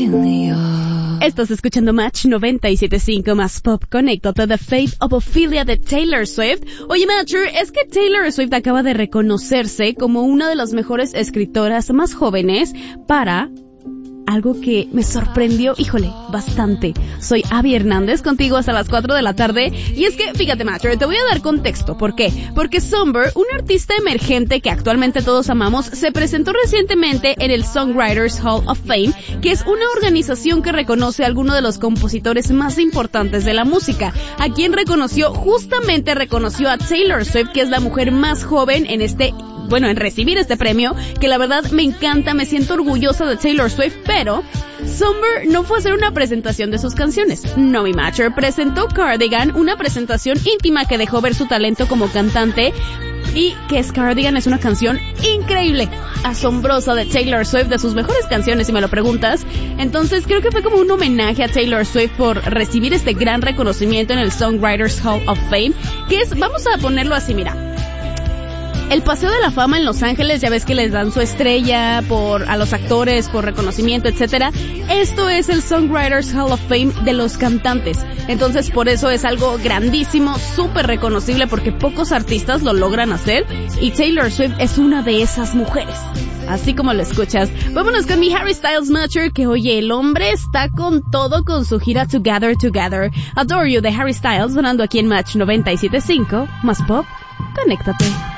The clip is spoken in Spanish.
Estás escuchando Match 97.5 más Pop. Conéctate, The Fate of Ophelia de Taylor Swift. Oye, Matcher, es que Taylor Swift acaba de reconocerse como una de las mejores escritoras más jóvenes para algo que me sorprendió, híjole, bastante. Soy Abby Hernández, contigo hasta las 4 de la tarde. Y es que, fíjate, Matcher, te voy a dar contexto. ¿Por qué? Porque Somber, un artista emergente que actualmente todos amamos, se presentó recientemente en el Songwriters Hall of Fame, que es una organización que reconoce a algunos de los compositores más importantes de la música. A quien reconoció a Taylor Swift, que es la mujer más joven en recibir este premio, que la verdad me encanta, me siento orgullosa de Taylor Swift, pero Somber no fue a hacer una presentación de sus canciones. No, mi Matcher, presentó Cardigan, una presentación íntima que dejó ver su talento como cantante, y que es Cardigan, es una canción increíble, asombrosa de Taylor Swift, de sus mejores canciones si me lo preguntas. Entonces creo que fue como un homenaje a Taylor Swift por recibir este gran reconocimiento en el Songwriters Hall of Fame, que es, vamos a ponerlo así, mira, el Paseo de la Fama en Los Ángeles, ya ves que les dan su estrella a los actores por reconocimiento, etcétera. Esto es el Songwriters Hall of Fame de los cantantes. Entonces, por eso es algo grandísimo, súper reconocible, porque pocos artistas lo logran hacer, y Taylor Swift es una de esas mujeres. Así como lo escuchas. Vámonos con mi Harry Styles Matcher, que oye, el hombre está con todo con su gira Together Together. Adore You de Harry Styles, sonando aquí en Match 97.5, más Pop. Conéctate.